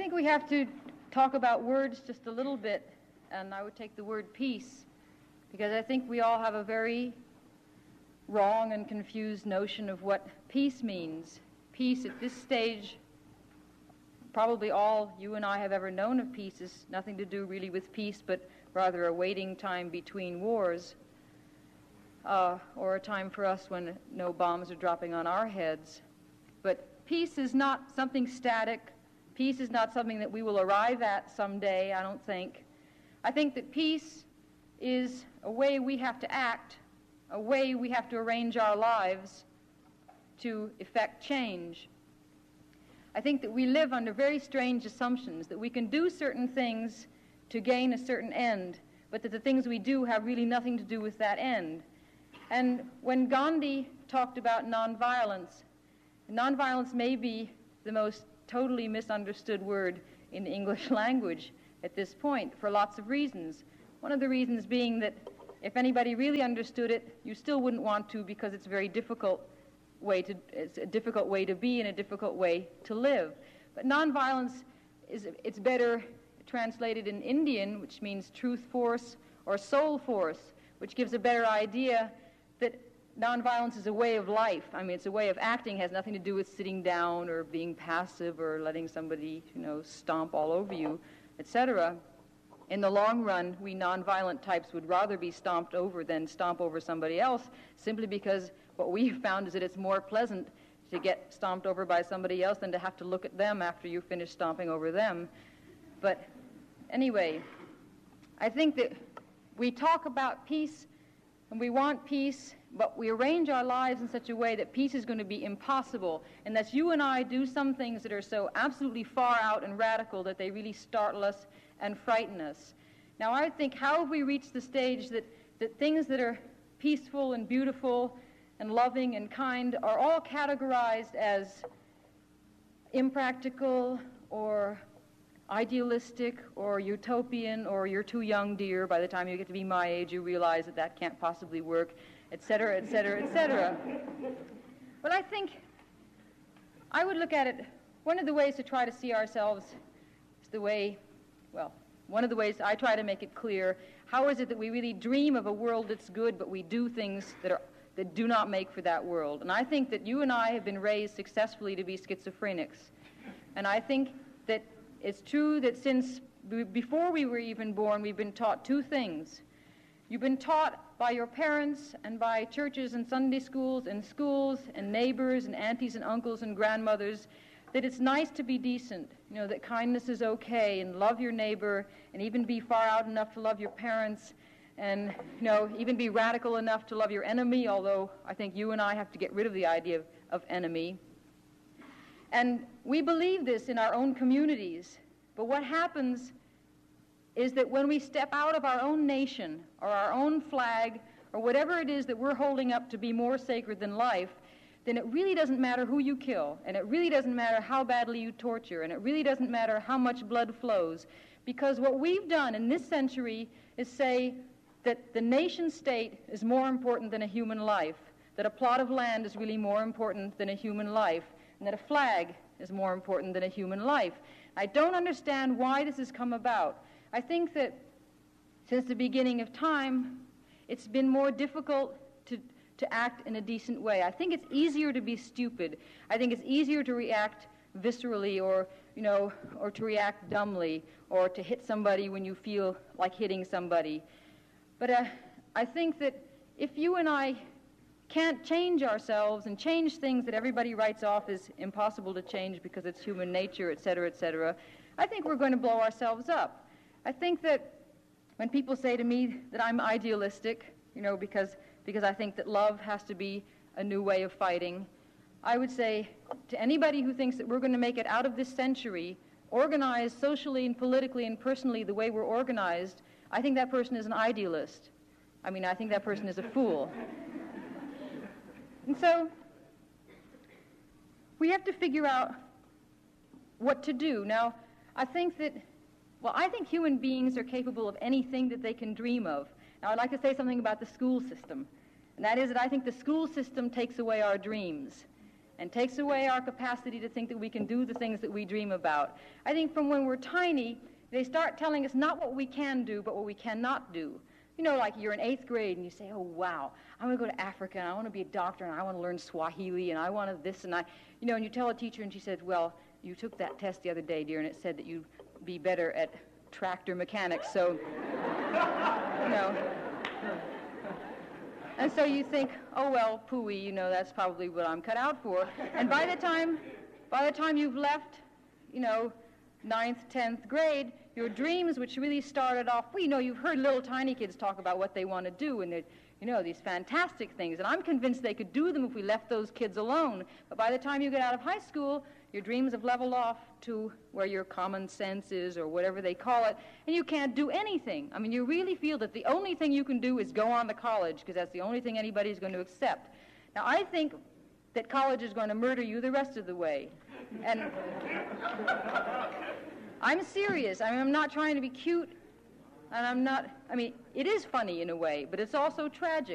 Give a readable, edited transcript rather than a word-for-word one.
think we have to talk about words just a little bit, and I would take the word peace, because I think we all have a very wrong and confused notion of what peace means. Peace at this stage, probably all you and I have ever known of peace, is nothing to do really with peace, but rather a waiting time between wars, or a time for us when no bombs are dropping on our heads. But peace is not something static. Peace is not something that we will arrive at someday, I don't think. I think that peace is a way we have to act, a way we have to arrange our lives to effect change. I think that we live under very strange assumptions, that we can do certain things to gain a certain end, but that the things we do have really nothing to do with that end. And when Gandhi talked about nonviolence, nonviolence may be the most totally misunderstood word in the English language at this point for lots of reasons. One of the reasons being that if anybody really understood it, you still wouldn't want to, because it's a very difficult way to, it's a difficult way to be and a difficult way to live. But nonviolence it's better translated in Indian, which means truth force or soul force, which gives a better idea that nonviolence is a way of life. I mean, it's a way of acting. It has nothing to do with sitting down or being passive or letting somebody, stomp all over you, etc. In the long run, we nonviolent types would rather be stomped over than stomp over somebody else, simply because what we've found is that it's more pleasant to get stomped over by somebody else than to have to look at them after you finish stomping over them. But anyway, I think that we talk about peace and we want peace, but we arrange our lives in such a way that peace is going to be impossible, and that you and I do some things that are so absolutely far out and radical that they really startle us and frighten us. Now, I think, how have we reached the stage that things that are peaceful and beautiful and loving and kind are all categorized as impractical or idealistic or utopian, or you're too young, dear, by the time you get to be my age you realize that that can't possibly work, etc., etc., etc. But I think I would look at it, one of the ways to try to see ourselves is the way, one of the ways I try to make it clear, how is it that we really dream of a world that's good, but we do things that do not make for that world? And I think that you and I have been raised successfully to be schizophrenics. And I think that it's true that since before we were even born, we've been taught two things. You've been taught by your parents and by churches and Sunday schools and neighbors and aunties and uncles and grandmothers that it's nice to be decent, that kindness is okay, and love your neighbor, and even be far out enough to love your parents, and even be radical enough to love your enemy, although I think you and I have to get rid of the idea of enemy. And we believe this in our own communities, but what happens is that when we step out of our own nation or our own flag or whatever it is that we're holding up to be more sacred than life, then it really doesn't matter who you kill, and it really doesn't matter how badly you torture, and it really doesn't matter how much blood flows, because what we've done in this century is say that the nation state is more important than a human life, that a plot of land is really more important than a human life, and that a flag is more important than a human life. I don't understand why this has come about. I think that since the beginning of time, it's been more difficult to act in a decent way. I think it's easier to be stupid. I think it's easier to react viscerally or to react dumbly or to hit somebody when you feel like hitting somebody. But I think that if you and I can't change ourselves and change things that everybody writes off as impossible to change because it's human nature, etc., etc., I think we're going to blow ourselves up. I think that when people say to me that I'm idealistic, because I think that love has to be a new way of fighting, I would say to anybody who thinks that we're going to make it out of this century, organized socially and politically and personally the way we're organized, I think that person is an idealist. I mean, I think that person is a fool. And so we have to figure out what to do. Now, I think human beings are capable of anything that they can dream of. Now, I'd like to say something about the school system, and that is that I think the school system takes away our dreams. and takes away our capacity to think that we can do the things that we dream about. I think from when we're tiny, they start telling us not what we can do, but what we cannot do. You know, like you're in 8th grade and you say, oh, wow, I want to go to Africa and I want to be a doctor and I want to learn Swahili and I want to this and I, you know, and you tell a teacher and she says, well, you took that test the other day, dear, and it said that you'd be better at tractor mechanics, so, you know. And so you think, oh, well, pooey, you know, that's probably what I'm cut out for. And by the time you've left, you know, 9th, 10th grade, your dreams, which really started off, well, you know, you've heard little tiny kids talk about what they want to do, and you know, these fantastic things. And I'm convinced they could do them if we left those kids alone. But by the time you get out of high school, your dreams have leveled off to where your common sense is, or whatever they call it, and you can't do anything. I mean, you really feel that the only thing you can do is go on to college, because that's the only thing anybody's going to accept. Now, I think that college is going to murder you the rest of the way. And I'm serious. I mean, I'm not trying to be cute, and I'm not, I mean, it is funny in a way, but it's also tragic.